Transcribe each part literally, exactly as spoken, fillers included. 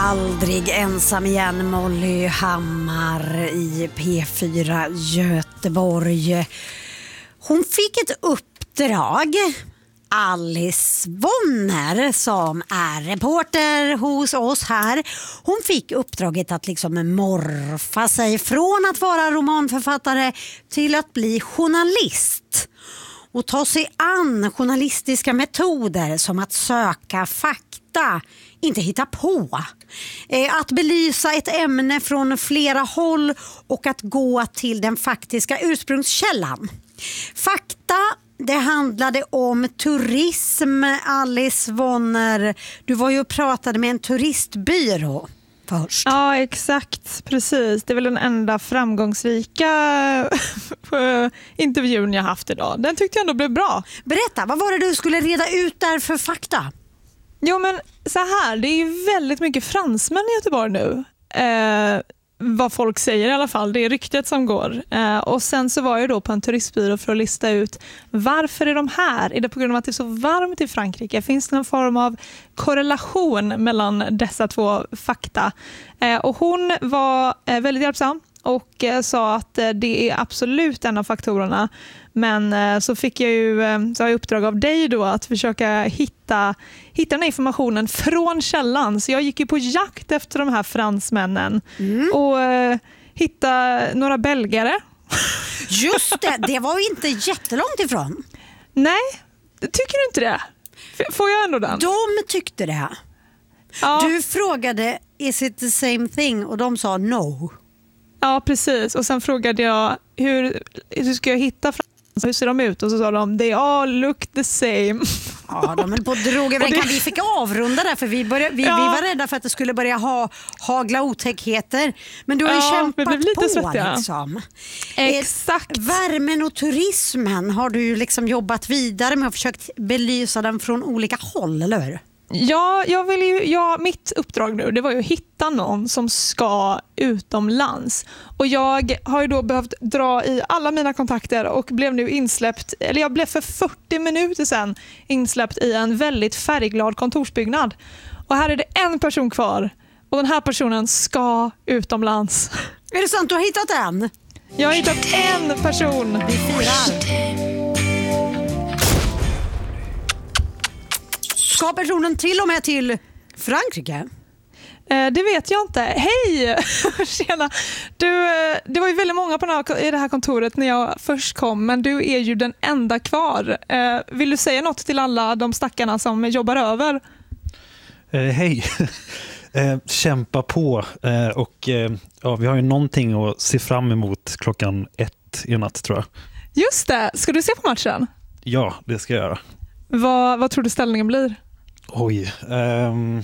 Aldrig ensam igen, Molly Hammar i P fyra Göteborg. Hon fick ett uppdrag. Alice Vonner som är reporter hos oss här. Hon fick uppdraget att liksom morfa sig från att vara romanförfattare till att bli journalist. Och ta sig an journalistiska metoder som att söka fakta, inte hitta på. Att belysa ett ämne från flera håll och att gå till den faktiska ursprungskällan. Fakta, det handlade om turism, Alice Vonner. Du var ju och pratade med en turistbyrå först. Ja, exakt. Precis. Det är väl den enda framgångsrika intervjun jag haft idag. Den tyckte jag ändå blev bra. Berätta, vad var det du skulle reda ut där för fakta? Jo, men så här, det är ju väldigt mycket fransmän i Göteborg nu. Eh, vad folk säger i alla fall, det är ryktet som går. Eh, och sen så var jag då på en turistbyrå för att lista ut varför är de här? Är det på grund av att det är så varmt i Frankrike? Finns det någon form av korrelation mellan dessa två fakta? Eh, och hon var eh, väldigt hjälpsam och eh, sa att eh, det är absolut en av faktorerna. Men eh, så fick jag ju eh, så har jag uppdrag av dig då att försöka hitta, hitta den här informationen från källan. Så jag gick ju på jakt efter de här fransmännen mm. och eh, hitta några belgare. Just det, det var ju inte jättelångt ifrån. Nej, tycker du inte det? Får jag ändå den? De tyckte det. Ja. Du frågade, is it the same thing? Och de sa no. Ja, precis. Och sen frågade jag, hur, hur ska jag hitta fransmän? Hur ser de ut? Och så sa de, they all look the same. Ja, de höll på att droga. Det... Vi fick avrunda där för vi, började, vi, ja. vi var rädda för att det skulle börja ha, hagla otäckheter. Men du har ju ja, kämpat lite på svettiga. Liksom. Exakt. Eh, värmen och turismen har du ju liksom jobbat vidare med och försökt belysa den från olika håll, eller hur? Ja, jag vill ju, ja, mitt uppdrag nu det var ju att hitta någon som ska utomlands. Och jag har ju då behövt dra i alla mina kontakter och blev nu insläppt, eller jag blev för fyrtio minuter sedan insläppt i en väldigt färgglad kontorsbyggnad. Och här är det en person kvar och den här personen ska utomlands. Är det sant? Du har hittat en? Jag har hittat en person. Vi firar. Ska personen till och med till Frankrike? Eh, det vet jag inte. Hej! Tjena. Du, eh, det var ju väldigt många på den här, i det här kontoret när jag först kom, men du är ju den enda kvar. Eh, vill du säga något till alla de stackarna som jobbar över? Eh, hej! eh, kämpa på. Eh, och eh, ja, vi har ju någonting att se fram emot klockan ett i natt, tror jag. Just det. Ska du se på matchen? Ja, det ska jag göra. Vad, vad tror du ställningen blir? Oj. Um...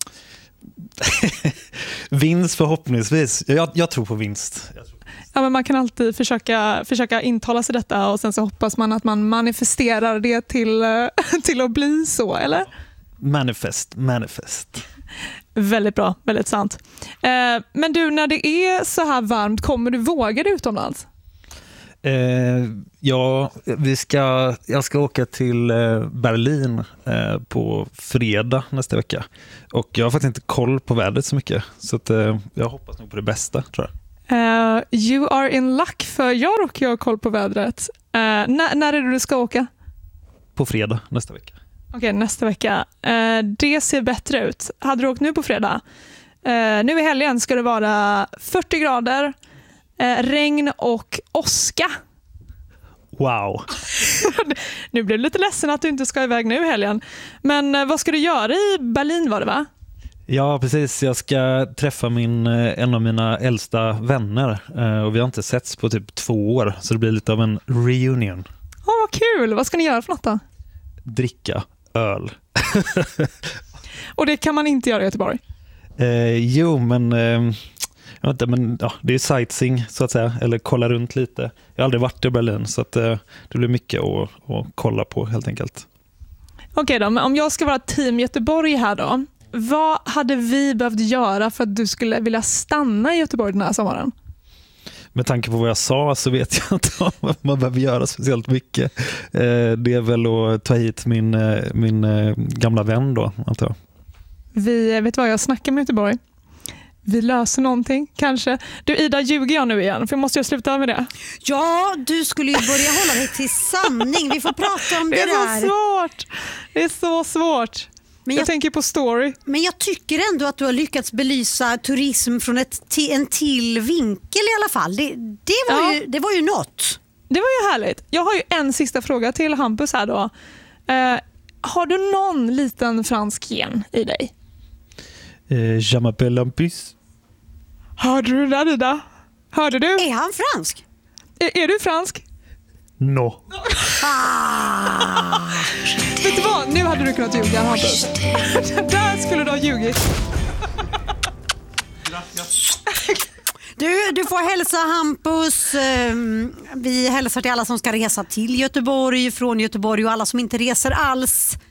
vinst förhoppningsvis. Jag, jag tror på vinst. Jag tror. Ja, men man kan alltid försöka, försöka intala sig detta och sen så hoppas man att man manifesterar det till, till att bli så, eller? Manifest, manifest. Väldigt bra, väldigt sant. Eh, men du, när det är så här varmt, kommer du våga det utomlands? Eh, ja, vi ska, jag ska åka till eh, Berlin eh, på fredag nästa vecka. Och jag har faktiskt inte koll på vädret så mycket. Så att, eh, jag hoppas nog på det bästa, tror jag. Uh, you are in luck, för jag råkar ha koll på vädret. Uh, när, när är det du ska åka? På fredag nästa vecka. Okej, okay, nästa vecka. Uh, det ser bättre ut. Hade du åkt nu på fredag? Uh, nu i helgen ska det vara fyrtio grader. Eh, regn och åska. Wow. Nu blev det lite ledsen att du inte ska iväg nu i helgen. Men eh, vad ska du göra i Berlin, var det, va? Ja, precis. Jag ska träffa min, en av mina äldsta vänner. Eh, och vi har inte setts på typ två år. Så det blir lite av en reunion. Åh, oh, vad kul. Vad ska ni göra för något då? Dricka öl. Och det kan man inte göra i Göteborg? Eh, jo, men... Eh, Jag vet inte, men ja, det är sightseeing så att säga, eller kolla runt lite. Jag har aldrig varit i Berlin så att eh, det blir mycket att, att kolla på helt enkelt. Okej okay då, men om jag ska vara team Göteborg här då, vad hade vi behövt göra för att du skulle vilja stanna i Göteborg den här sommaren? Med tanke på vad jag sa så vet jag inte om man behöver göra speciellt mycket. Eh, det är väl att ta hit min, min gamla vän då, antar jag. Vi, vet vad, jag snackade med Göteborg vi löser någonting, kanske. Du Ida, ljuger jag nu igen? För jag måste jag sluta med det. Ja, du skulle ju börja hålla dig till sanning. Vi får prata om det, det är där. så svårt. Det är så svårt. Men jag, jag tänker på story. Men jag tycker ändå att du har lyckats belysa turism från ett till, en till vinkel i alla fall. Det, det, var, ja. ju, det var ju något. Det var ju härligt. Jag har ju en sista fråga till Hampus här då. Eh, har du någon liten fransk gen i dig? Eh, je m'appelle Hampus. Hörde du det där, Ida? Hörde du? Är han fransk? Är, är du fransk? No. Ah. Vet du vad? Nu hade du kunnat ljuga, Hampus. Där skulle du ha ljugit. Du, du får hälsa Hampus. Vi hälsar till alla som ska resa till Göteborg, från Göteborg och alla som inte reser alls.